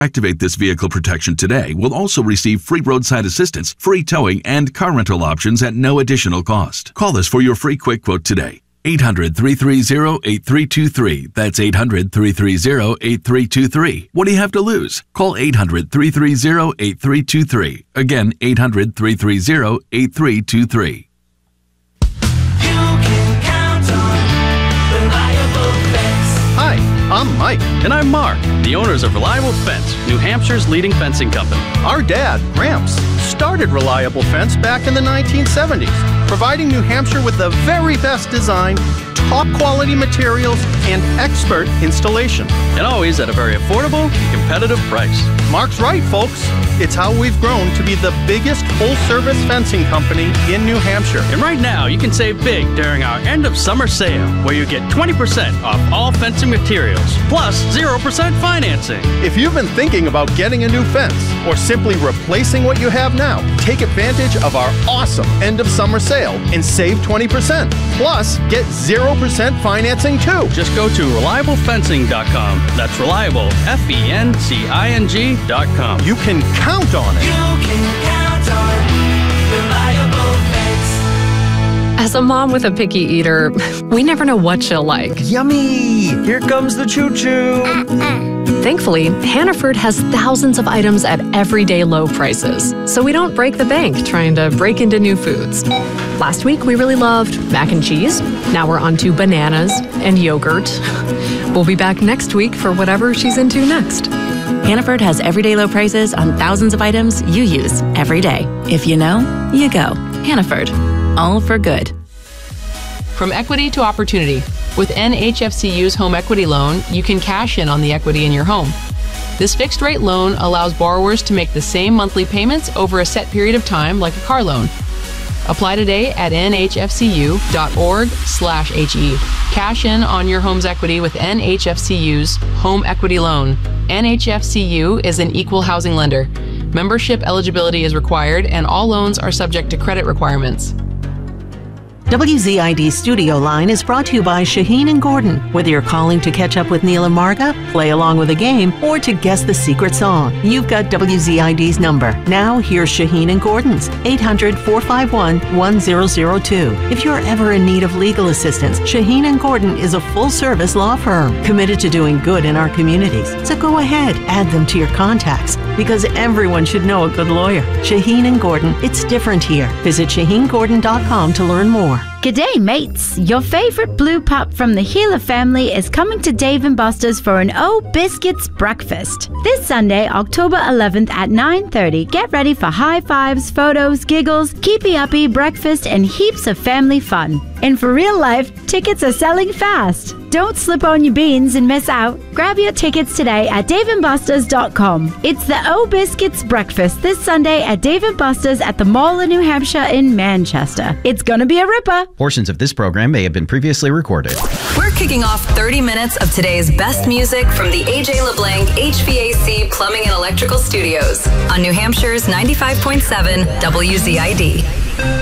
Activate this vehicle protection today. We'll also receive free roadside assistance, free towing, and car rental options at no additional cost. Call us for your free quick quote today. 800-330-8323. That's 800-330-8323. What do you have to lose? Call 800-330-8323. Again, 800-330-8323. Hi, I'm Mike. And I'm Mark, the owners of Reliable Fence, New Hampshire's leading fencing company. Our dad, Gramps, started Reliable Fence back in the 1970s, providing New Hampshire with the very best design, top quality materials, and expert installation. And always at a very affordable, competitive price. Mark's right, folks. It's how we've grown to be the biggest full-service fencing company in New Hampshire. And right now, you can save big during our end of summer sale, where you get 20% off all fencing materials, plus 0% financing. If you've been thinking about getting a new fence or simply replacing what you have now, take advantage of our awesome end of summer sale and save 20%. Plus, get 0% financing too. Just go to ReliableFencing.com. That's reliable, FENCING.com. You can count on it. You can count on Reliable Fence. As a mom with a picky eater, we never know what she'll like. Yummy! Here comes the choo-choo! Thankfully, Hannaford has thousands of items at everyday low prices, so we don't break the bank trying to break into new foods. Last week, we really loved mac and cheese. Now we're on to bananas and yogurt. We'll be back next week for whatever she's into next. Hannaford has everyday low prices on thousands of items you use every day. If you know, you go. Hannaford. All for good. From equity to opportunity. With NHFCU's home equity loan, you can cash in on the equity in your home. This fixed rate loan allows borrowers to make the same monthly payments over a set period of time like a car loan. Apply today at nhfcu.org/HE. Cash in on your home's equity with NHFCU's home equity loan. NHFCU is an equal housing lender. Membership eligibility is required and all loans are subject to credit requirements. WZID Studio Line is brought to you by Shaheen and Gordon. Whether you're calling to catch up with Neil and Marga, play along with a game, or to guess the secret song, you've got WZID's number. Now, here's Shaheen and Gordon's 800-451-1002. If you're ever in need of legal assistance, Shaheen and Gordon is a full-service law firm committed to doing good in our communities. So go ahead, add them to your contacts, because everyone should know a good lawyer. Shaheen and Gordon, it's different here. Visit ShaheenGordon.com to learn more. G'day mates! Your favourite blue pup from the Healer family is coming to Dave & Buster's for an O Biscuits breakfast. This Sunday, October 11th at 9:30. Get ready for high fives, photos, giggles, keepy-uppy, breakfast, and heaps of family fun. And for real life, tickets are selling fast. Don't slip on your beans and miss out. Grab your tickets today at daveandbusters.com. It's the O Biscuits breakfast this Sunday at Dave & Buster's at the Mall of New Hampshire in Manchester. It's gonna be a ripper. Portions of this program may have been previously recorded. We're kicking off 30 minutes of today's best music from the AJ LeBlanc HVAC Plumbing and Electrical Studios on New Hampshire's 95.7 WZID.